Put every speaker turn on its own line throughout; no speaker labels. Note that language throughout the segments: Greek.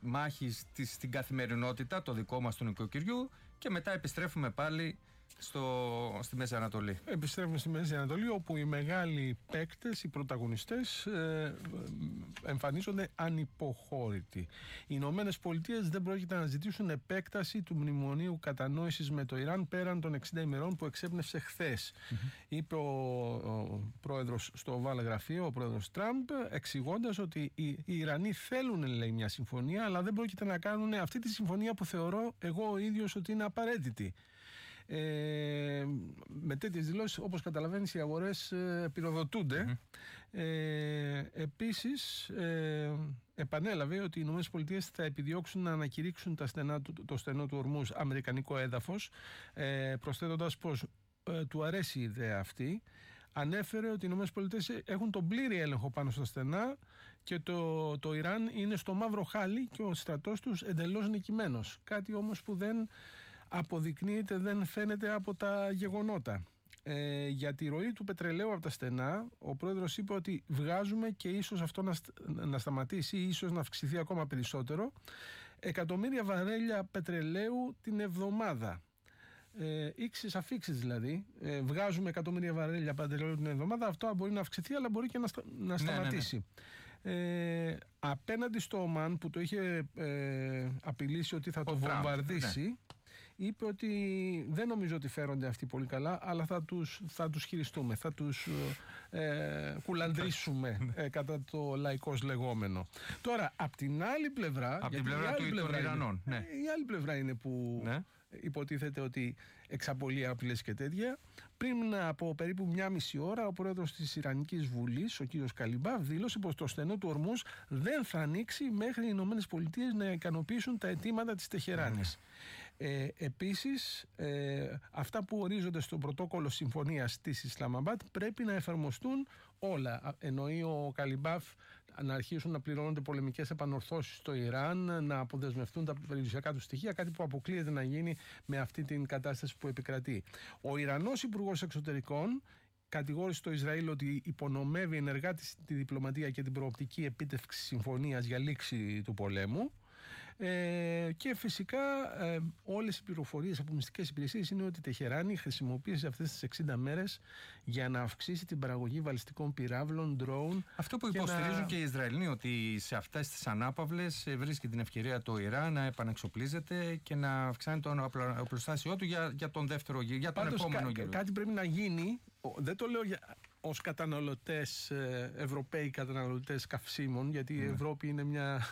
μάχη στην καθημερινότητα, το δικό μας του νοικοκυριού, και μετά επιστρέφουμε πάλι στη Μέση Ανατολή.
Επιστρέφουμε στη Μέση Ανατολή, όπου οι μεγάλοι παίκτες, οι πρωταγωνιστές εμφανίζονται ανυποχώρητοι. Οι Ηνωμένες Πολιτείες δεν πρόκειται να ζητήσουν επέκταση του μνημονίου κατανόησης με το Ιράν πέραν των 60 ημερών που εξέπνευσε χθες. Είπε ο πρόεδρος στο Oval Γραφείο, ο πρόεδρος Τραμπ, εξηγώντας ότι οι Ιρανοί θέλουν, λέει, μια συμφωνία, αλλά δεν πρόκειται να κάνουν αυτή τη συμφωνία που θεωρώ εγώ ο ίδιος ότι είναι απαραίτητη. Με τέτοιες δηλώσεις, όπως καταλαβαίνεις, οι αγορές πυροδοτούνται. Επίσης επανέλαβε ότι οι ΗΠΑ θα επιδιώξουν να ανακηρύξουν το στενό του Ορμούζ αμερικανικό έδαφος, προσθέτοντας πως του αρέσει η ιδέα αυτή. Ανέφερε ότι οι ΗΠΑ έχουν τον πλήρη έλεγχο πάνω στα στενά και το Ιράν είναι στο μαύρο χάλι και ο στρατός τους εντελώς νικημένος. Κάτι όμως που δεν αποδεικνύεται, δεν φαίνεται από τα γεγονότα. Για τη ροή του πετρελαίου από τα στενά, ο πρόεδρος είπε ότι βγάζουμε, και ίσως αυτό να σταματήσει ή ίσως να αυξηθεί ακόμα περισσότερο, 1.000.000 βαρέλια πετρελαίου την εβδομάδα. Ήξεις αφήξεις δηλαδή. Βγάζουμε 1.000.000 βαρέλια πετρελαίου την εβδομάδα. Αυτό μπορεί να αυξηθεί, αλλά μπορεί και να σταματήσει. Απέναντι στο Ομάν, που το είχε απειλήσει ότι θα το βομβαρδίσει, είπε ότι δεν νομίζω ότι φέρονται αυτοί πολύ καλά, αλλά θα τους χειριστούμε, θα τους κουλαντρήσουμε, κατά το λαϊκός λεγόμενο. Τώρα, απ' την άλλη πλευρά,
από την πλευρά των Ιρανών,
η άλλη πλευρά είναι που υποτίθεται ότι εξαπολύει απειλές και τέτοια. Πριν από περίπου 1,5 ώρα, ο πρόεδρος της Ιρανικής Βουλής, ο κύριος Καλιμπάφ, δήλωσε πως το στενό του Ορμούζ δεν θα ανοίξει μέχρι οι Ηνωμένες Πολιτείες να ικανοποιήσουν τα αιτήματα της Τεχεράνης. Επίσης, αυτά που ορίζονται στο πρωτόκολλο συμφωνίας της Ισλαμαμπάτ πρέπει να εφαρμοστούν όλα. Εννοεί ο Καλιμπάφ να αρχίσουν να πληρώνονται πολεμικές επανορθώσεις στο Ιράν, να αποδεσμευτούν τα περιουσιακά του στοιχεία, κάτι που αποκλείεται να γίνει με αυτή την κατάσταση που επικρατεί. Ο Ιρανός Υπουργός Εξωτερικών κατηγόρησε το Ισραήλ ότι υπονομεύει ενεργά τη διπλωματία και την προοπτική επίτευξη συμφωνίας για λήξη του πολέμου. Και φυσικά όλες οι πληροφορίες από μυστικές υπηρεσίες είναι ότι η Τεχεράνη χρησιμοποίησε αυτές τις 60 μέρες για να αυξήσει την παραγωγή βαλιστικών πυράβλων, drone.
Αυτό που υποστηρίζουν και οι Ισραηλοί, ότι σε αυτές τις ανάπαυλες βρίσκει την ευκαιρία το Ιράν να επανεξοπλίζεται και να αυξάνει το οπλοστάσιό του για τον δεύτερο γύρο, για τον επόμενο γύρο.
Κάτι πρέπει να γίνει. Δεν το λέω ως καταναλωτές, Ευρωπαίοι καταναλωτές καυσίμων, γιατί η Ευρώπη είναι μια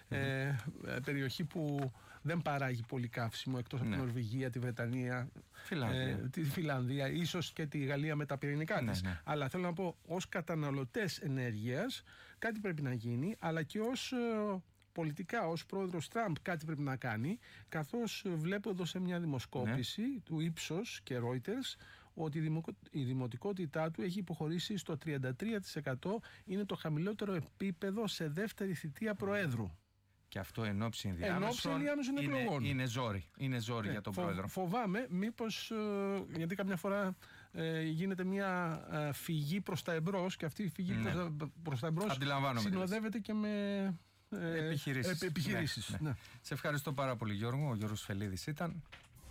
περιοχή που δεν παράγει πολύ καύσιμο, εκτός από την Νορβηγία, τη Βρετανία, τη Φιλανδία, ίσως και τη Γαλλία με τα πυρηνικά της. Αλλά θέλω να πω, ως καταναλωτές ενέργειας κάτι πρέπει να γίνει, αλλά και ως πολιτικά, ως πρόεδρος Τραμπ κάτι πρέπει να κάνει, καθώς βλέπω εδώ σε μια δημοσκόπηση του Ipsos και Reuters ότι η δημοτικότητά του έχει υποχωρήσει στο 33%, είναι το χαμηλότερο επίπεδο σε δεύτερη θητεία προέδρου.
Και αυτό εν ώψη ενδιάμεσων
εκλογών.
Είναι ζόρι για τον πρόεδρο.
Φοβάμαι μήπως, γιατί καμιά φορά γίνεται μια φυγή προς τα εμπρός, και αυτή η φυγή προς τα εμπρός συνοδεύεται και με επιχειρήσεις.
Ναι. Σε ευχαριστώ πάρα πολύ, Γιώργο. Ο Γιώργος Φελίδης ήταν.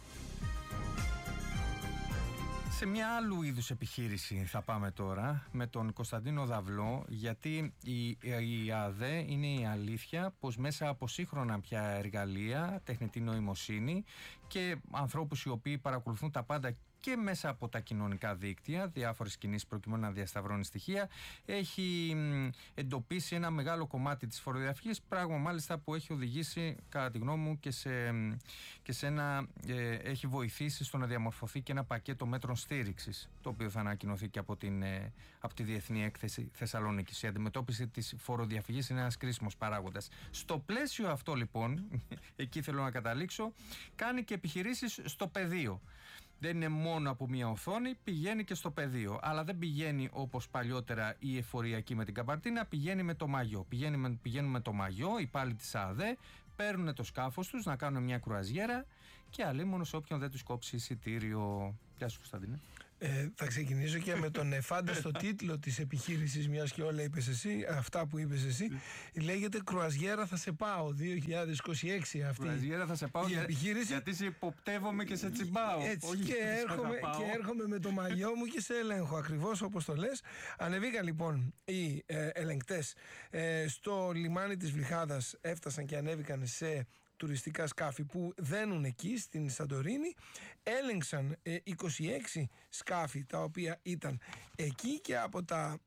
Σε μια άλλου είδους επιχείρηση θα πάμε τώρα, με τον Κωνσταντίνο Δαυλό, γιατί η ΑΔΕ είναι η αλήθεια πως μέσα από σύγχρονα πια εργαλεία, τεχνητή νοημοσύνη και ανθρώπους οι οποίοι παρακολουθούν τα πάντα και μέσα από τα κοινωνικά δίκτυα, διάφορες κινήσεις προκειμένου να διασταυρώνει στοιχεία, έχει εντοπίσει ένα μεγάλο κομμάτι της φοροδιαφυγής, πράγμα μάλιστα που έχει οδηγήσει, κατά τη γνώμη μου, και σε ένα, έχει βοηθήσει στο να διαμορφωθεί και ένα πακέτο μέτρων στήριξης, το οποίο θα ανακοινωθεί και από τη Διεθνή Έκθεση Θεσσαλονίκης. Η αντιμετώπιση της φοροδιαφυγής είναι ένας κρίσιμος παράγοντας. Στο πλαίσιο αυτό, λοιπόν, εκεί θέλω να καταλήξω, κάνει και επιχειρήσεις στο πεδίο. Δεν είναι μόνο από μια οθόνη, πηγαίνει και στο πεδίο. Αλλά δεν πηγαίνει όπως παλιότερα η εφοριακή με την καπαρτίνα, πηγαίνει με το μαγιό. Πηγαίνουν με το μαγιό, οι υπάλληλοι της ΑΔΕ, παίρνουν το σκάφος τους να κάνουν μια κρουαζιέρα και αλίμονο σε όποιον δεν τους κόψει εισιτήριο. Γεια σου, Κωνσταντίνε.
Θα ξεκινήσω και με τον εφάνταστο τίτλο της επιχείρησης, μιας και όλα είπες εσύ, αυτά που είπες εσύ. Λέγεται «Κρουαζιέρα θα σε πάω» 2026 αυτή.
Κρουαζιέρα θα σε πάω
η επιχείρηση.
Γιατί σε υποπτεύομαι και σε τσιμπάω.
Έτσι, και έρχομαι με το μαγιό μου και σε έλεγχο, ακριβώς όπως το λες. Ανεβήκαν λοιπόν οι ελεγκτές στο λιμάνι της Βλυχάδας, έφτασαν και ανέβηκαν σε τουριστικά σκάφη που δένουν εκεί στην Σαντορίνη. Έλεγξαν 26 σκάφη τα οποία ήταν εκεί, και από τα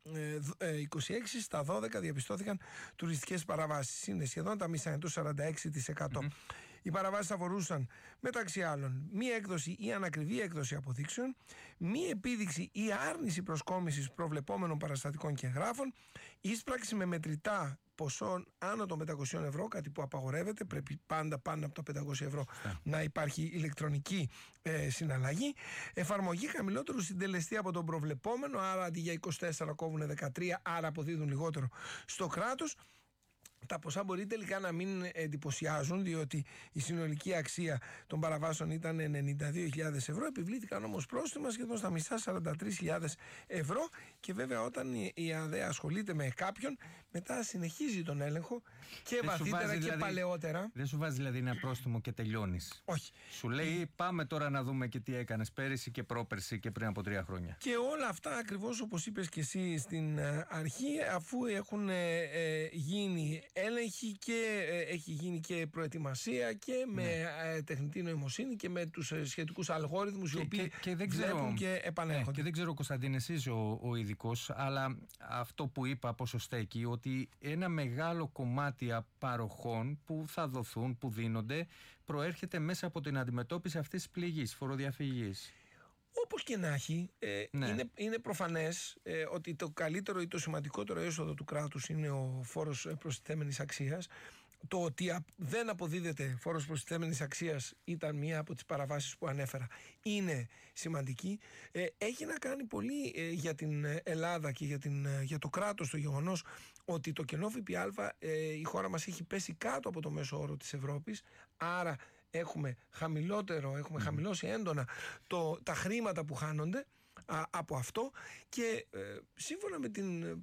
26 στα 12 διαπιστώθηκαν τουριστικές παραβάσεις. Είναι σχεδόν τα μισά, το 46%. Οι παραβάσεις αφορούσαν μεταξύ άλλων μη έκδοση ή ανακριβή έκδοση αποδείξεων, μη επίδειξη ή άρνηση προσκόμισης προβλεπόμενων παραστατικών και εγγράφων, ίσπραξη με μετρητά ποσών άνω των 500 ευρώ, κάτι που απαγορεύεται, πρέπει πάντα πάνω από τα 500 ευρώ να υπάρχει ηλεκτρονική συναλλαγή, εφαρμογή χαμηλότερου συντελεστή από τον προβλεπόμενο, άρα αντί για 24 κόβουν 13, άρα αποδίδουν λιγότερο στο κράτος. Τα ποσά μπορεί τελικά να μην εντυπωσιάζουν, διότι η συνολική αξία των παραβάσεων ήταν 92.000 ευρώ. Επιβλήθηκαν όμως πρόστιμα σχεδόν στα μισά, 43.000 ευρώ. Και βέβαια, όταν η ΑΔΕ ασχολείται με κάποιον, μετά συνεχίζει τον έλεγχο και βαθύτερα και παλαιότερα.
Δεν σου βάζει δηλαδή ένα πρόστιμο και τελειώνεις.
Όχι.
Σου λέει πάμε τώρα να δούμε και τι έκανες πέρυσι και πρόπερσι και πριν από 3 χρόνια.
Και όλα αυτά ακριβώς όπως είπες και εσύ στην αρχή, αφού έχουν γίνει έλεγχοι και έχει γίνει και προετοιμασία και με τεχνητή νοημοσύνη και με τους σχετικούς αλγόριθμους οι οποίοι βλέπουν και επανέρχονται.
Και δεν ξέρω, Κωνσταντίνε, εσείς ο ειδικός, αλλά αυτό που είπα από στέκει, ότι ένα μεγάλο κομμάτι παροχών που θα δοθούν, που δίνονται, προέρχεται μέσα από την αντιμετώπιση αυτής της πληγής, φοροδιαφυγής.
Όπως και να έχει, είναι προφανές ότι το καλύτερο ή το σημαντικότερο έσοδο του κράτους είναι ο φόρος προστιθέμενης αξίας. Το ότι δεν αποδίδεται φόρος προστιθέμενης αξίας ήταν μία από τις παραβάσεις που ανέφερα. Είναι σημαντική. Έχει να κάνει πολύ για την Ελλάδα και για το κράτος το γεγονός ότι το κενό ΦΠΑ η χώρα μας έχει πέσει κάτω από το μέσο όρο της Ευρώπης. Άρα έχουμε χαμηλώσει έντονα τα χρήματα που χάνονται από αυτό, και σύμφωνα με την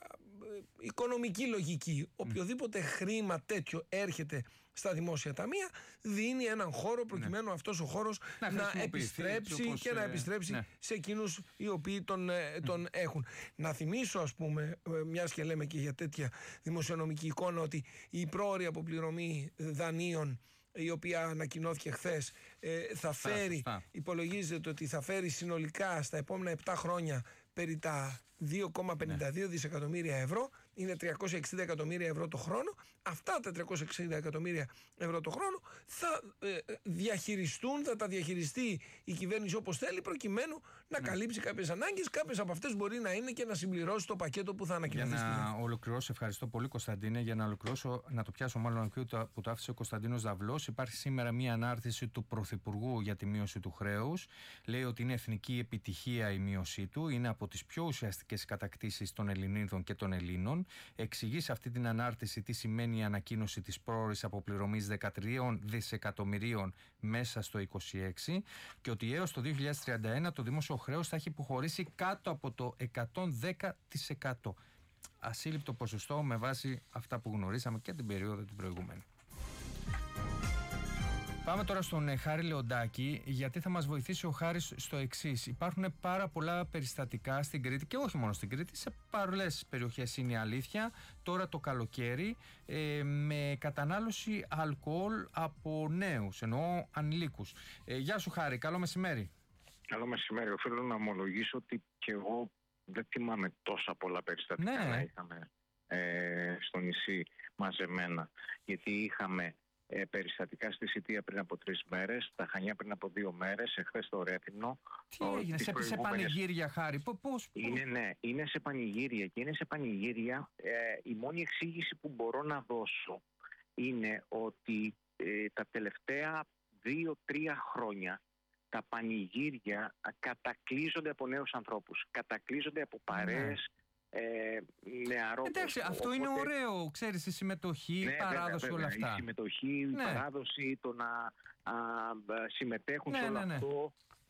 οικονομική λογική, οποιοδήποτε χρήμα τέτοιο έρχεται στα δημόσια ταμεία, δίνει έναν χώρο προκειμένου αυτός ο χώρος να επιστρέψει και να επιστρέψει σε εκείνους οι οποίοι τον έχουν. Να θυμίσω, ας πούμε, μιας και λέμε και για τέτοια δημοσιονομική εικόνα, ότι η πρόωρη αποπληρωμή δανείων, η οποία ανακοινώθηκε χθες, θα φέρει, υπολογίζεται ότι θα φέρει συνολικά στα επόμενα 7 χρόνια περί τα 2,52 δισεκατομμύρια ευρώ. Είναι 360 εκατομμύρια ευρώ το χρόνο. Αυτά τα 360 εκατομμύρια ευρώ το χρόνο θα θα τα διαχειριστεί η κυβέρνηση όπως θέλει, προκειμένου να καλύψει κάποιες ανάγκες. Κάποιες από αυτές μπορεί να είναι και να συμπληρώσει το πακέτο που θα ανακοινωθεί.
Για να ολοκληρώσω, ευχαριστώ πολύ, Κωνσταντίνε. Για να ολοκληρώσω, να το πιάσω μάλλον εκεί που το άφησε ο Κωνσταντίνος Δαυλός. Υπάρχει σήμερα μία ανάρτηση του Πρωθυπουργού για τη μείωση του χρέους. Λέει ότι είναι εθνική επιτυχία η μείωσή του. Είναι από τις πιο ουσιαστικές κατακτήσεις των Ελληνίδων και των Ελλήνων. Εξηγεί σε αυτή την ανάρτηση τι σημαίνει η ανακοίνωση της πρόωρης αποπληρωμής 13 δισεκατομμυρίων μέσα στο 26, και ότι έως το 2031 το δημόσιο χρέος θα έχει υποχωρήσει κάτω από το 110%. Ασύλληπτο ποσοστό με βάση αυτά που γνωρίσαμε και την περίοδο την προηγούμενη. Πάμε τώρα στον Χάρη Λεοντάκη, γιατί θα μας βοηθήσει ο Χάρης στο εξής. Υπάρχουν πάρα πολλά περιστατικά στην Κρήτη, και όχι μόνο στην Κρήτη, σε πολλές περιοχές είναι η αλήθεια, τώρα το καλοκαίρι, με κατανάλωση αλκοόλ από νέους, εννοώ ανηλίκους. Γεια σου Χάρη, καλό μεσημέρι.
Καλό μεσημέρι. Οφείλω να ομολογήσω ότι και εγώ δεν θυμάμαι τόσα πολλά περιστατικά να είχαμε στο νησί μαζεμένα, γιατί είχαμε περιστατικά στη Σιτία πριν από 3 μέρες, στα Χανιά πριν από 2 μέρες, εχθές στο Ρέθυμνο.
Τι έγινε, σε πανηγύρια, Χάρη, πώς?
Είναι σε πανηγύρια, και είναι σε πανηγύρια. Η μόνη εξήγηση που μπορώ να δώσω είναι ότι τα τελευταία 2-3 χρόνια τα πανηγύρια κατακλείζονται από νέους ανθρώπους, κατακλείζονται από παρέες, νεαρό.
Εντάξει, αυτό είναι ωραίο, ξέρεις, η συμμετοχή, η παράδοση,
βέβαια,
όλα αυτά.
Η συμμετοχή, η παράδοση, το να συμμετέχουν σε όλο αυτό.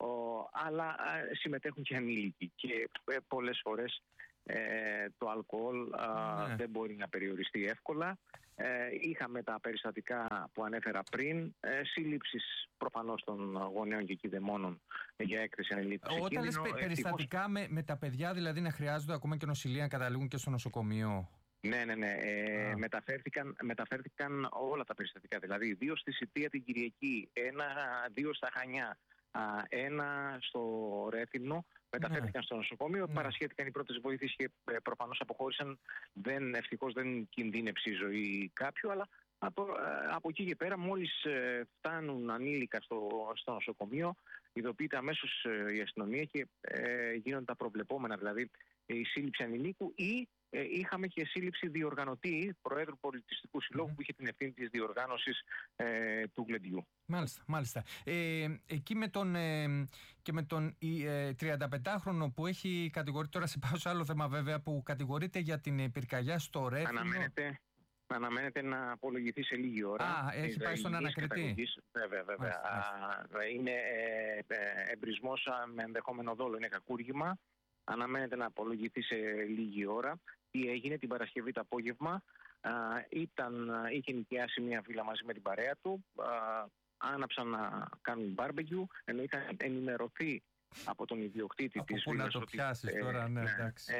αλλά συμμετέχουν και ανήλικοι και πολλές φορές το αλκοόλ δεν μπορεί να περιοριστεί εύκολα. Είχαμε τα περιστατικά που ανέφερα πριν, σύλληψεις προφανώς των γονέων και κηδεμόνων για έκθεση ανηλίκου σε κίνδυνο.
Όταν λες περιστατικά με τα παιδιά δηλαδή να χρειάζονται ακόμα και νοσηλεία να καταλήγουν και στο νοσοκομείο?
Ναι. Μεταφέρθηκαν όλα τα περιστατικά. Δηλαδή 2 στη Σιτία την Κυριακή, 2 στα Χανιά, 1 στο Ρέθυμνο. Μεταφέρθηκαν στο νοσοκομείο, παρασχέθηκαν οι πρώτες βοήθειες και προφανώς αποχώρησαν. Ευτυχώς δεν κινδύνεψε η ζωή κάποιου, αλλά από εκεί και πέρα μόλις φτάνουν ανήλικα στο νοσοκομείο, ειδοποιείται αμέσως η αστυνομία και γίνονται τα προβλεπόμενα, δηλαδή η σύλληψη ανηλίκου ή είχαμε και σύλληψη διοργανωτή, Προέδρου Πολιτιστικού Συλλόγου, που είχε την ευθύνη της διοργάνωσης του γλεντιού.
Μάλιστα. Εκεί με τον 35χρονο που έχει κατηγορείται, τώρα σε πάω σε άλλο θέμα βέβαια, που κατηγορείται για την πυρκαγιά στο Ρέθυμνο.
Αναμένεται να απολογηθεί σε λίγη ώρα.
Έχει πάει στον ανακριτή.
Βέβαια. Είναι εμπρισμός με ενδεχόμενο δόλο, είναι κακούργημα. Αναμένεται να απολογηθεί σε λίγη ώρα. Τι έγινε την Παρασκευή το απόγευμα? Είχε νοικιάσει μια βίλα μαζί με την παρέα του. Άναψαν να κάνουν barbecue, ενώ είχαν ενημερωθεί από τον ιδιοκτήτη της βίλας.
Πού να το πιάσεις τώρα, εντάξει.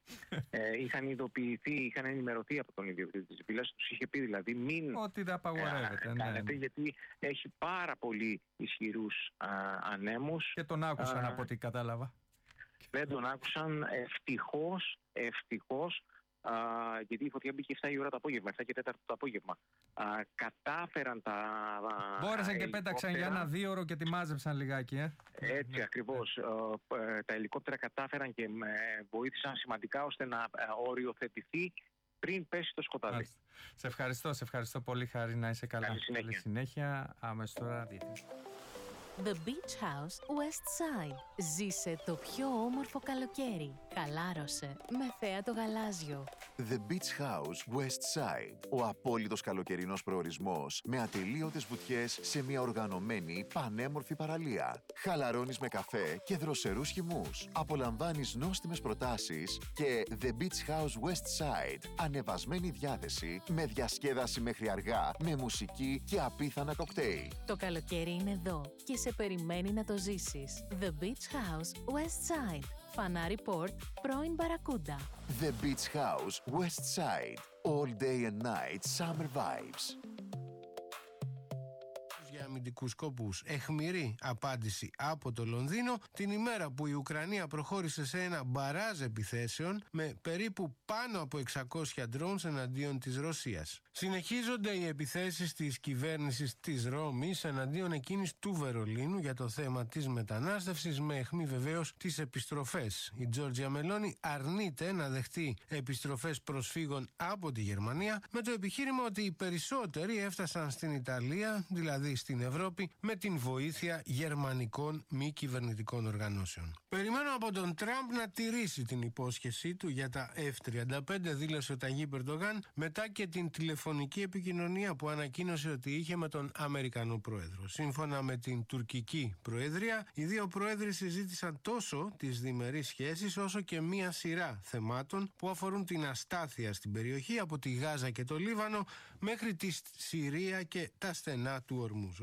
Είχαν ενημερωθεί από τον ιδιοκτήτη της βίλας. Τους είχε πει δηλαδή μην
ότι δεν απαγορεύεται.
Κάνετε, γιατί έχει πάρα πολύ ισχυρούς ανέμους.
Και τον άκουσαν από ό,τι κατάλαβα.
Δεν τον άκουσαν, ευτυχώς, γιατί η φωτιά μπήκε 7 η ώρα το απόγευμα, 7 και 4 το απόγευμα. Κατάφεραν
μπόρεσαν και πέταξαν για 1-2 ώρο και τη μάζεψαν λιγάκι.
Έτσι ακριβώς. Τα ελικόπτερα κατάφεραν και βοήθησαν σημαντικά ώστε να οριοθετηθεί πριν πέσει το σκοτάδι.
Σε ευχαριστώ πολύ, Χάρη, να είσαι καλά.
Καλή
συνέχεια. Αμέσως τώρα διεθνής.
The Beach House West Side. Ζήσε το πιο όμορφο καλοκαίρι. Χαλάρωσε με θέα το γαλάζιο.
The Beach House West Side. Ο απόλυτος καλοκαιρινός προορισμός με ατελείωτες βουτιές σε μια οργανωμένη πανέμορφη παραλία. Χαλαρώνεις με καφέ και δροσερούς χυμούς. Απολαμβάνεις νόστιμες προτάσεις και The Beach House West Side. Ανεβασμένη διάθεση με διασκέδαση μέχρι αργά, με μουσική και απίθανα κοκτέιλ.
Το καλοκαίρι είναι εδώ και σε περιμένει να το ζήσεις. The Beach House West Side. Φανάρι Port, πρώην Μπαρακούντα.
The Beach House West Side. All day and night summer vibes.
Για αμυντικούς σκοπούς. Αιχμηρή απάντηση από το Λονδίνο την ημέρα που η Ουκρανία προχώρησε σε ένα μπαράζ επιθέσεων με περίπου πάνω από 600 drones εναντίον της Ρωσίας. Συνεχίζονται οι επιθέσεις της κυβέρνησης της Ρώμης εναντίον εκείνης του Βερολίνου για το θέμα της μετανάστευσης, με αιχμή βεβαίως τις επιστροφές. Η Τζόρτζια Μελόνι αρνείται να δεχτεί επιστροφές προσφύγων από τη Γερμανία, με το επιχείρημα ότι οι περισσότεροι έφτασαν στην Ιταλία, δηλαδή στην Ευρώπη, με την βοήθεια γερμανικών μη κυβερνητικών οργανώσεων. Περιμένω από τον Τραμπ να τηρήσει την υπόσχεσή του για τα F-35, δήλωσε ο Ταγίπ Ερντογάν, μετά και την τηλεφωνική επικοινωνία που ανακοίνωσε ότι είχε με τον Αμερικανό Πρόεδρο. Σύμφωνα με την τουρκική Προεδρία, οι δύο πρόεδροι συζήτησαν τόσο τις διμερείς σχέσεις όσο και μία σειρά θεμάτων που αφορούν την αστάθεια στην περιοχή, από τη Γάζα και το Λίβανο μέχρι τη Συρία και τα στενά του Ορμούζ.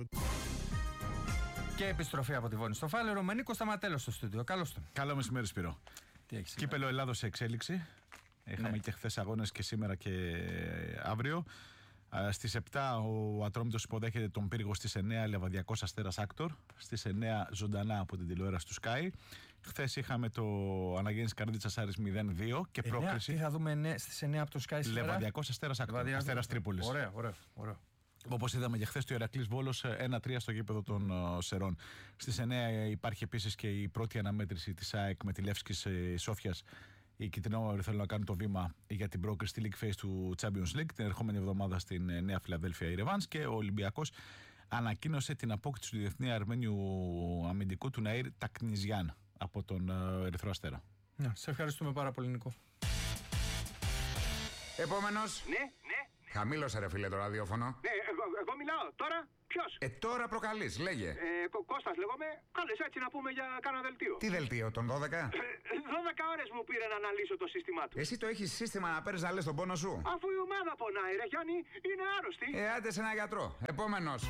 Και επιστροφή από τη Βόνη στο Φάλερο με Νίκο Σταματέλο στο στούντιο. Καλώς τον.
Καλό μεσημέρι, Σπύρο. Κύπελλο Ελλάδος σε εξέλιξη. Είχαμε και χθες αγώνες και σήμερα και αύριο. Στις 7 ο Ατρόμητος υποδέχεται τον Πύργο, στις 9 Λεβαδιακός Αστέρας Άκτορ, στις 9 ζωντανά από την τηλεόραση του Sky. Χθες είχαμε το Αναγέννης Καρδίτσας Άρης 0-2 και πρόκριση.
Τι θα δούμε στις 9 από το Sky σήμερα?
Λεβαδιακός Αστέρας Άκτορ, Αστέρας Τρίπολης.
Ωραίο.
Όπως είδαμε και χθες, το Ηρακλής Βόλος 1-3 στο γήπεδο των Σερών. Στις 9 υπάρχει επίσης και η πρώτη αναμέτρηση της ΑΕΚ με τη Λεύσκης Σόφιας. Οι Κιτρινόμαυροι θέλουν να κάνουν το βήμα για την πρόκριση στη League Phase του Champions League την ερχόμενη εβδομάδα στην Νέα Φιλαδέλφια η Ρεβάνς, και ο Ολυμπιακός ανακοίνωσε την απόκτηση του διεθνή Αρμένιου αμυντικού του Ναΐρ Τακνιζιάν από τον Ερυθρό Αστέρα.
Σε ευχαριστούμε πάρα πολύ, Νικό.
Επόμενος.
Ναι.
Χαμήλωσε ρε φίλε το ραδιόφωνο.
Ναι,
Εγώ μιλάω. Τώρα ποιος?
Τώρα προκαλείς, λέγε.
Κώστας λέγομαι. Κάλες έτσι να πούμε για κάνα δελτίο.
Τι δελτίο, τον 12?
12 ώρες μου πήρε να αναλύσω το σύστημά του.
Εσύ το έχεις σύστημα να παίρνεις να λες τον πόνο σου?
Αφού η ομάδα πονάει, ρε Γιάννη, είναι άρρωστη.
Άντε σε ένα γιατρό. Επόμενος.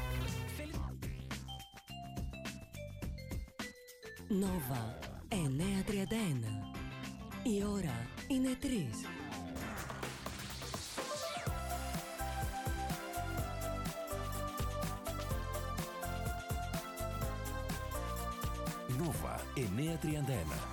Νόβα 9:31. Η ώρα είναι 3.
Νόβα 9:31.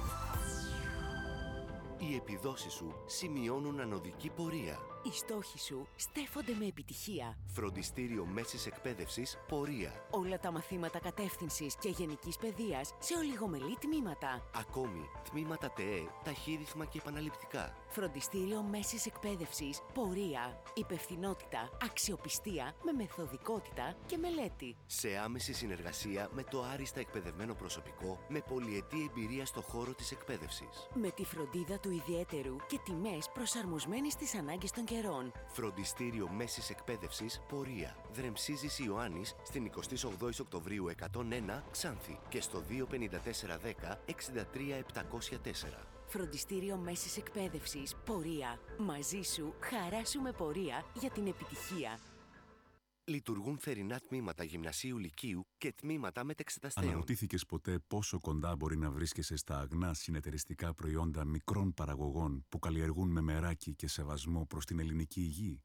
Οι επιδόσεις σου σημειώνουν ανωδική πορεία.
Οι στόχοι σου στέφονται με επιτυχία.
Φροντιστήριο μέσης εκπαίδευσης πορεία.
Όλα τα μαθήματα κατεύθυνσης και γενικής παιδείας σε ολιγομελή τμήματα.
Ακόμη, τμήματα ΤΕΕ, ταχύρυθμα και επαναληπτικά.
Φροντιστήριο μέσης εκπαίδευσης πορεία. Υπευθυνότητα, αξιοπιστία με μεθοδικότητα και μελέτη.
Σε άμεση συνεργασία με το άριστα εκπαιδευμένο προσωπικό με πολυετή εμπειρία στο χώρο της εκπαίδευσης.
Με τη φροντίδα του ιδιαίτερου και τιμές προσαρμοσμένες στις ανάγκες των καιρών.
Φροντιστήριο μέσης εκπαίδευσης πορεία. Δρεμσίζης Ιωάννης στην 28 Οκτωβρίου 101 Ξάνθη και στο 25410 63704.
Φροντιστήριο μέσης εκπαίδευσης πορεία. Μαζί σου, χαρά σου με πορεία για την επιτυχία.
Λειτουργούν θερινά τμήματα γυμνασίου λυκείου και τμήματα μετεξεταστέων.
Αναρωτήθηκες ποτέ πόσο κοντά μπορεί να βρίσκεσαι στα αγνά συνεταιριστικά προϊόντα μικρών παραγωγών που καλλιεργούν με μεράκι και σεβασμό προς την ελληνική υγεία?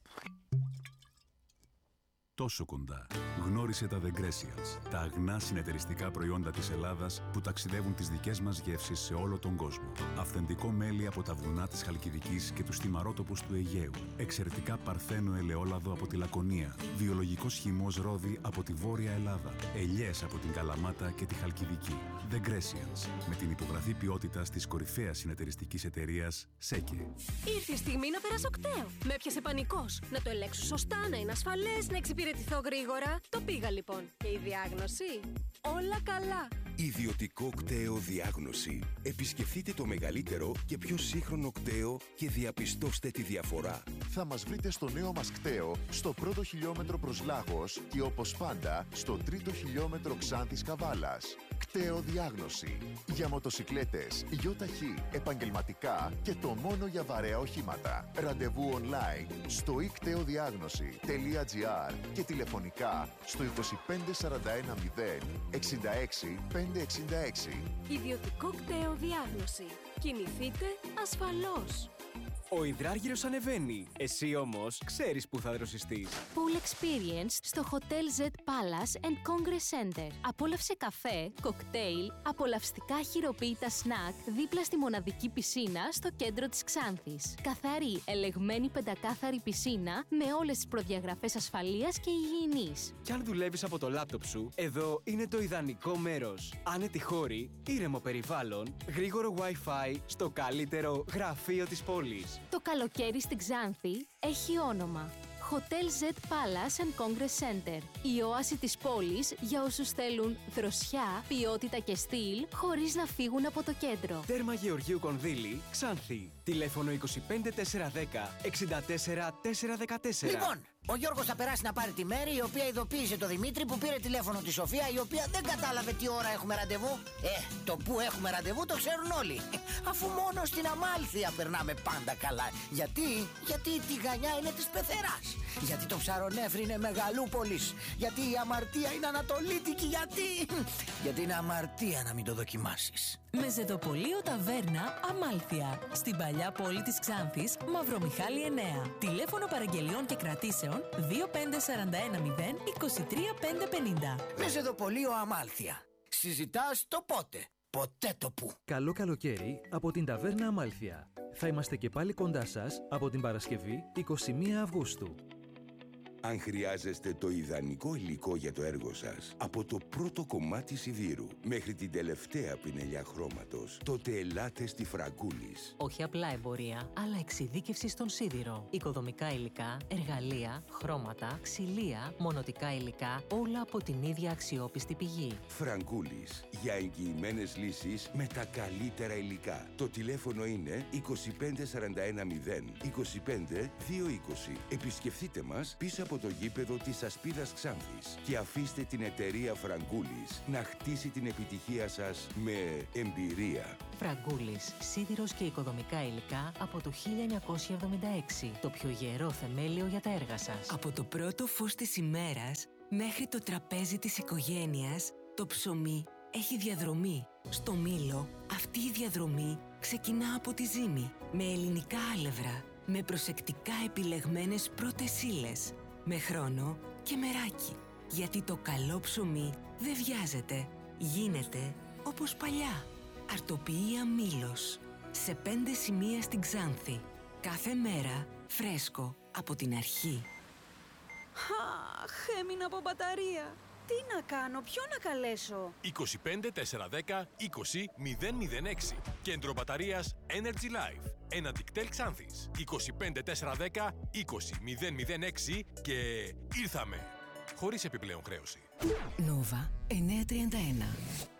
Τόσο κοντά. Γνώρισε τα The Grecials, τα αγνά συνεταιριστικά προϊόντα της Ελλάδας που ταξιδεύουν τις δικές μας γεύσεις σε όλο τον κόσμο. Αυθεντικό μέλι από τα βουνά της Χαλκιδικής και τους θυμαρότοπους του Αιγαίου. Εξαιρετικά παρθένο ελαιόλαδο από τη Λακωνία. Βιολογικός χυμός ρόδι από τη Βόρεια Ελλάδα. Ελιές από την Καλαμάτα και τη Χαλκιδική. The Grecials, με την υπογραφή ποιότητας της κορυφαίας συνεταιριστικής εταιρείας ΣΕΚΕ.
Ήρθε η στιγμή να περάσω κταίο. Με έπιασε πανικός. Να το ελέγξω σωστά, να είναι ασφαλές, να εξυπηρετηθώ γρήγορα. Το πήγα λοιπόν. Και η διάγνωση? Όλα καλά.
Ιδιωτικό κταίο διάγνωση. Επισκεφτείτε το μεγαλύτερο και πιο σύγχρονο κταίο και διαπιστώστε τη διαφορά.
Θα μας βρείτε στο νέο μας κταίο, στο πρώτο χιλιόμετρο προς Λάγος και όπως πάντα στο τρίτο χιλιόμετρο Ξάνθης Καβάλας. Κταίο διάγνωση. Για μοτοσικλέτες, ΙΧ, επαγγελματικά και το μόνο για βαρέα οχήματα. Ραντεβού online στο ikteudiagnosi.gr και τηλεφωνικά στο 25410 66 566.
Ιδιωτικό κταίο διάγνωση. Κινηθείτε ασφαλώς.
Ο υδράργυρος ανεβαίνει. Εσύ όμως ξέρεις που θα δροσιστείς.
Pool Experience στο Hotel Z Palace and Congress Center. Απόλαυσε καφέ, κοκτέιλ, απολαυστικά χειροποίητα σνακ δίπλα στη μοναδική πισίνα στο κέντρο της Ξάνθης. Καθαρή, ελεγμένη πεντακάθαρη πισίνα με όλες τις προδιαγραφές ασφαλείας και υγιεινής.
Κι αν δουλεύεις από το λάπτοπ σου, εδώ είναι το ιδανικό μέρος. Άνετη χώρη, ήρεμο περιβάλλον, γρήγορο Wi-Fi στο καλύτερο γραφείο της πόλης.
Το καλοκαίρι στην Ξάνθη έχει όνομα. Hotel Z Palace and Congress Center. Η όαση της πόλης για όσους θέλουν δροσιά, ποιότητα και στυλ χωρίς να φύγουν από το κέντρο.
Τέρμα Γεωργίου Κονδύλη, Ξάνθη. Τηλέφωνο 25410 64414.
Λοιπόν, ο Γιώργος θα περάσει να πάρει τη Μέρη, η οποία ειδοποίησε το Δημήτρη που πήρε τηλέφωνο τη Σοφία, η οποία δεν κατάλαβε τι ώρα έχουμε ραντεβού. Το που έχουμε ραντεβού το ξέρουν όλοι. Αφού μόνο στην Αμάλθεια περνάμε πάντα καλά. Γιατί η τηγανιά είναι της Πεθεράς. Γιατί το Ψαρονέφρι είναι Μεγαλούπολης. Γιατί η αμαρτία είναι ανατολίτικη. Γιατί είναι αμαρτία να μην το δοκιμάσεις.
Μεζεδοπολείο Ταβέρνα Αμάλθεια. Στην παλιά πόλη της Ξάνθης, Μαυρομιχάλη 9. Τηλέφωνο παραγγελιών και κρατήσεων 25410 23550.
Μεζεδοπολείο Αμάλθεια. Συζητάς το πότε, ποτέ το που.
Καλό καλοκαίρι από την Ταβέρνα Αμάλθεια. Θα είμαστε και πάλι κοντά σας από την Παρασκευή 21 Αυγούστου.
Αν χρειάζεστε το ιδανικό υλικό για το έργο σας, από το πρώτο κομμάτι σιδήρου μέχρι την τελευταία πινελιά χρώματος, τότε ελάτε στη Φραγκούλης.
Όχι απλά εμπορία, αλλά εξειδίκευση στον σίδηρο. Οικοδομικά υλικά, εργαλεία, χρώματα, ξυλία, μονοτικά υλικά, όλα από την ίδια αξιόπιστη πηγή.
Φραγκούλης, για εγγυημένες λύσεις με τα καλύτερα υλικά. Το τηλέφωνο είναι 25410 25220. Επισκεφτείτε μας πίσω από από το γήπεδο της Ασπίδας Ξάνθης και αφήστε την εταιρεία Φραγκούλης να χτίσει την επιτυχία σας με εμπειρία.
Φραγκούλης, σίδηρος και οικοδομικά υλικά από το 1976. Το πιο γερό θεμέλιο για τα έργα σας.
Από το πρώτο φως της ημέρας μέχρι το τραπέζι της οικογένειας, το ψωμί έχει διαδρομή. Στο Μήλο, αυτή η διαδρομή ξεκινά από τη ζύμη, με ελληνικά άλευρα, με προσεκτικά επιλεγμένες πρώτες ύλες, με χρόνο και μεράκι. Γιατί το καλό ψωμί δεν βιάζεται, γίνεται όπως παλιά. Αρτοποιία Μήλος, σε 5 σημεία στην Ξάνθη. Κάθε μέρα φρέσκο από την αρχή.
Αχ, έμεινα από μπαταρία. Τι να κάνω, ποιο να καλέσω?
25 410 20 006. Κέντρο μπαταρίας Energy Life. Ένα Dictel Ξάνθης. 25 410 20 006 και ήρθαμε. Χωρίς επιπλέον χρέωση.
Νόβα 931.